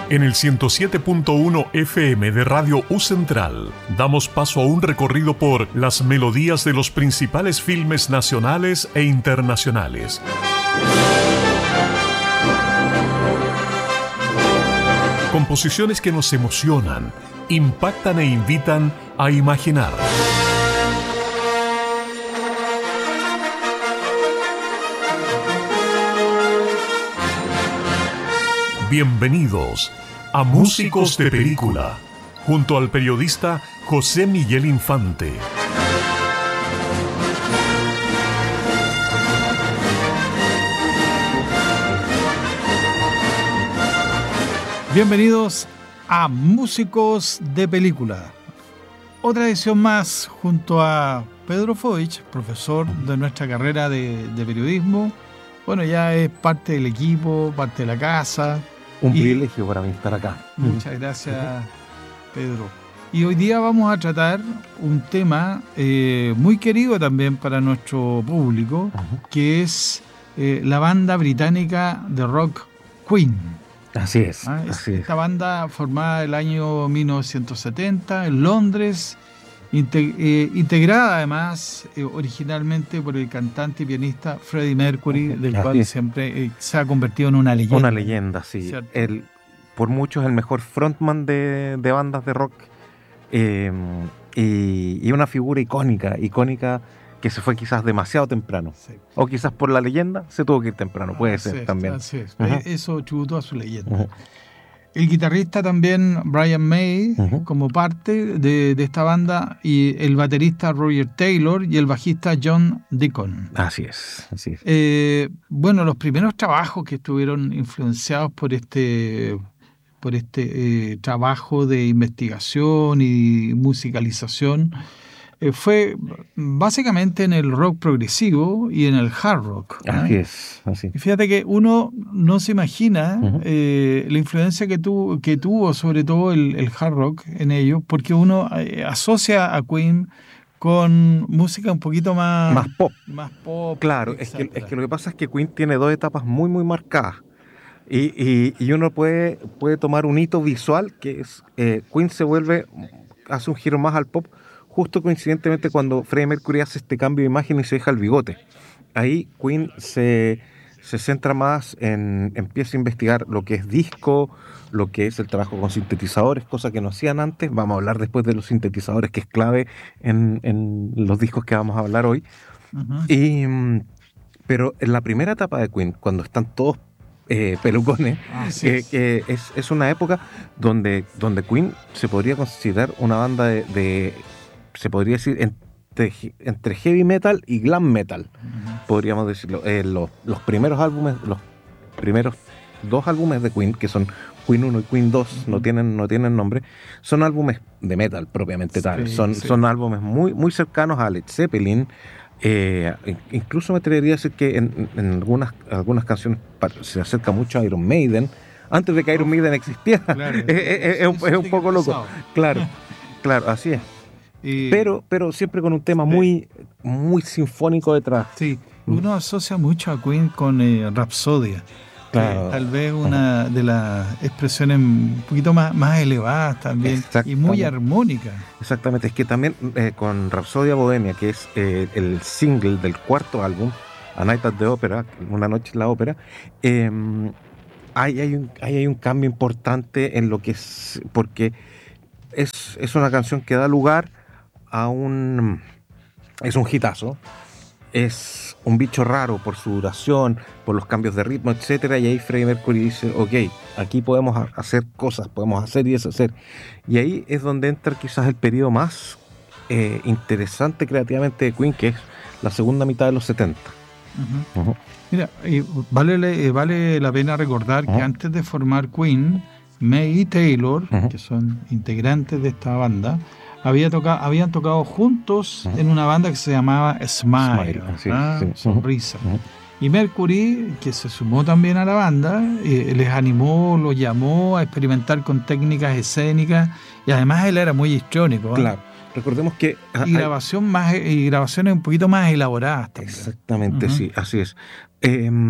En el 107.1 FM de Radio U Central, damos paso a un recorrido por las melodías de los principales filmes nacionales e internacionales. Composiciones que nos emocionan, impactan e invitan a imaginar. Bienvenidos a Músicos de Película, junto al periodista José Miguel Infante. Bienvenidos a Músicos de Película. Otra edición más junto a Pedro Foich, profesor de nuestra carrera de periodismo. Bueno, ya es parte del equipo, parte de la casa. Un privilegio para mí estar acá. Muchas gracias, Pedro. Y hoy día vamos a tratar un tema muy querido también para nuestro público, que es la banda británica de rock Queen. Así es. Esta banda formada el año 1970 en Londres, integrada además originalmente por el cantante y pianista Freddie Mercury, del cual siempre se ha convertido en una leyenda. Una leyenda, sí. Por muchos el mejor frontman de bandas de rock y una figura icónica que se fue quizás demasiado temprano. Sí. O quizás por la leyenda se tuvo que ir temprano, puede ser también. Así es. Eso tributó a su leyenda. El guitarrista también Brian May, como parte de esta banda, y el baterista Roger Taylor y el bajista John Deacon. Así es. Bueno, los primeros trabajos que estuvieron influenciados por este trabajo de investigación y musicalización fue básicamente en el rock progresivo y en el hard rock. Así es. Y fíjate que uno no se imagina la influencia que tuvo sobre todo el hard rock en ello, porque uno asocia a Queen con música un poquito más pop. Más pop. Claro, es que lo que pasa es que Queen tiene dos etapas muy, muy marcadas. Y uno puede tomar un hito visual que es Queen hace un giro más al pop, justo coincidentemente cuando Freddie Mercury hace este cambio de imagen y se deja el bigote. Ahí Queen se centra más empieza a investigar lo que es disco, lo que es el trabajo con sintetizadores, cosa que no hacían antes. Vamos a hablar después de los sintetizadores, que es clave en los discos que vamos a hablar hoy. Pero en la primera etapa de Queen, cuando están todos pelucones, es una época donde Queen se podría considerar una banda se podría decir entre heavy metal y glam metal, podríamos decirlo. Los primeros dos álbumes de Queen, que son Queen 1 y Queen 2, no tienen nombre, son álbumes de metal propiamente tal. Son álbumes muy, muy cercanos a Led Zeppelin. Incluso me atrevería a decir que en algunas canciones se acerca mucho a Iron Maiden, antes de que Iron Maiden existiera. Claro, es un poco loco. Claro, así es. Pero siempre con un tema muy, muy sinfónico detrás. Sí, uno asocia mucho a Queen con Rhapsodia. Claro. Tal vez una de las expresiones un poquito más elevadas también y muy armónicas. Exactamente, es que también con Rhapsodia Bohemia, que es el single del cuarto álbum, A Night at the Opera, Una noche en la ópera, hay un cambio importante en lo que es, porque es una canción que da lugar es un hitazo, es un bicho raro por su duración, por los cambios de ritmo, etcétera, y ahí Freddie Mercury dice, ok, aquí podemos hacer cosas, podemos hacer y deshacer, y ahí es donde entra quizás el periodo más interesante creativamente de Queen, que es la segunda mitad de los 70. Mira, vale la pena recordar que antes de formar Queen, May y Taylor, que son integrantes de esta banda, habían tocado juntos en una banda que se llamaba Smile, Sonrisa. Y Mercury, que se sumó también a la banda, les animó, los llamó a experimentar con técnicas escénicas, y además él era muy histriónico. Claro. Recordemos que y grabaciones un poquito más elaboradas también. Exactamente, sí, así es.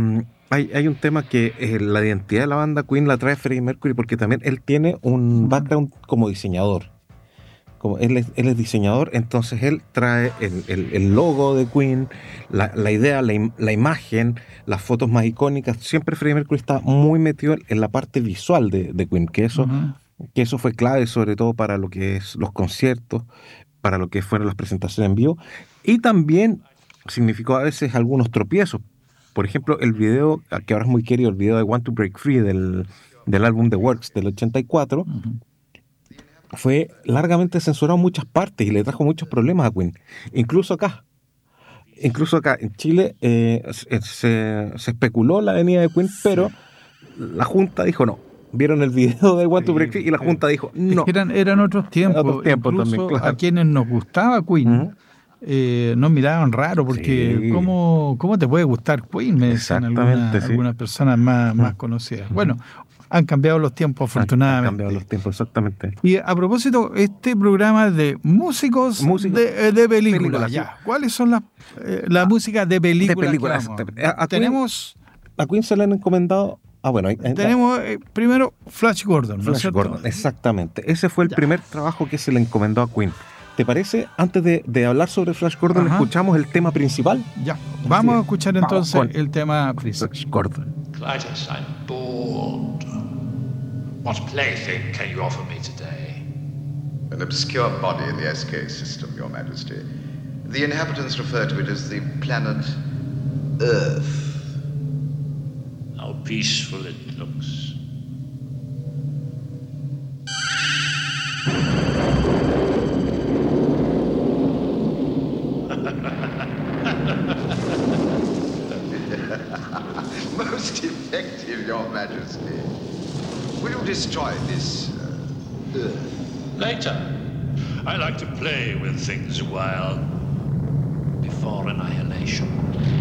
Hay un tema que la identidad de la banda Queen la trae Freddie Mercury porque también él tiene un background como diseñador. Como él es diseñador, entonces él trae el logo de Queen, la idea, la imagen, las fotos más icónicas. Siempre Freddie Mercury está muy metido en la parte visual de Queen, que eso fue clave sobre todo para lo que es los conciertos, para lo que fueron las presentaciones en vivo, y también significó a veces algunos tropiezos. Por ejemplo, el video, que ahora es muy querido, el video de Want to Break Free del álbum The Works del 84, fue largamente censurado en muchas partes y le trajo muchos problemas a Queen. Incluso acá en Chile se especuló la venida de Queen, pero la Junta dijo no. Vieron el video de Want to Break Free y la Junta dijo no. Eran otros tiempos. Incluso también, claro. A quienes nos gustaba Queen, nos miraban raro porque ¿cómo te puede gustar Queen? Me decían algunas personas más conocidas. Bueno, han cambiado los tiempos, afortunadamente. Han cambiado los tiempos, exactamente. Y a propósito, este programa es de músicos de películas. Ya. ¿Cuáles son la música de películas? Tenemos... A Queen se le han encomendado... Tenemos primero Flash Gordon, ¿no es cierto? Gordon, exactamente. Ese fue el primer trabajo que se le encomendó a Queen. ¿Te parece? Antes de hablar sobre Flash Gordon, escuchamos el tema principal. Ya, vamos a escuchar entonces el tema principal. Flash Gordon. Clytus, I'm bored. What plaything can you offer me today? An obscure body in the SK system, Your Majesty. The inhabitants refer to it as the planet Earth. How peaceful it looks. Most effective, Your Majesty. Will you destroy this Earth? Later. I like to play with things a while before annihilation.